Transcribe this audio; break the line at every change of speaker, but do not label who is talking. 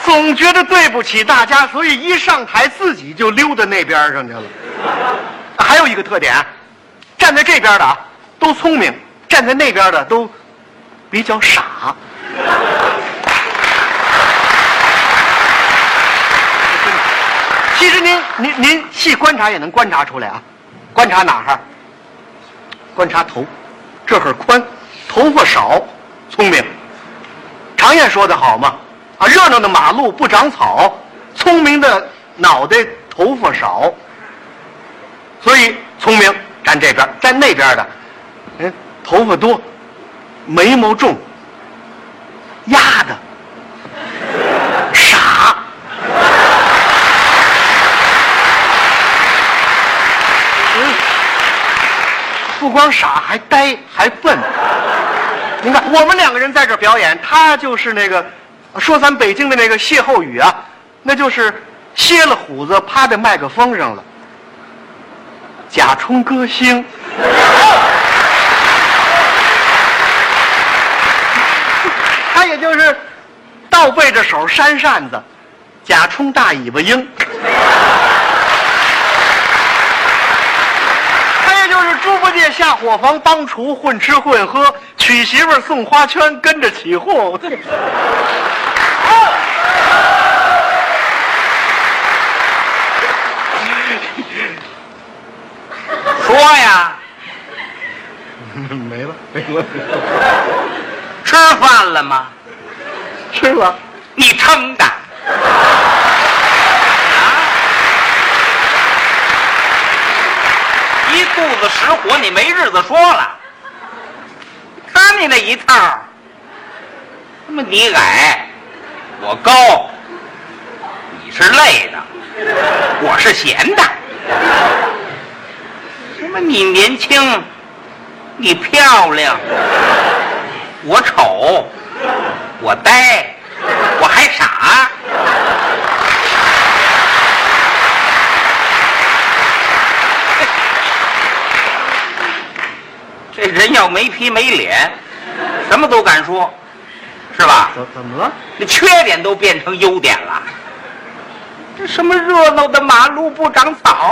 总觉得对不起大家，所以一上台自己就溜到那边上去了。还有一个特点，站在这边的都聪明，站在那边的都比较傻。其实您细观察也能观察出来啊，观察哪哈？观察头，这会儿宽，头发少，聪明。常言说得好嘛，热闹的马路不长草，聪明的脑袋头发少。所以聪明站这边，站那边的，头发多，眉毛重，压的傻。不光傻，还呆，还笨。您看，我们两个人在这表演，他就是那个说咱北京的那个歇后语啊，那就是歇了虎子趴在麦克风上了。假充歌星，他也就是倒背着手扇扇子，假充大尾巴鹰。猪八戒下伙房帮厨混吃混喝，娶媳妇送花圈跟着起哄。
说呀，
没了。
吃饭了吗？
吃了。
你撑的。一肚子实火，你没日子说了。看你那一套，那么你矮，我高，你是累的，我是闲的。什么你年轻，你漂亮，我丑，我呆，我还傻。这人要没皮没脸，什么都敢说，是吧？
怎么了？
那缺点都变成优点了。这什么热闹的马路不长草？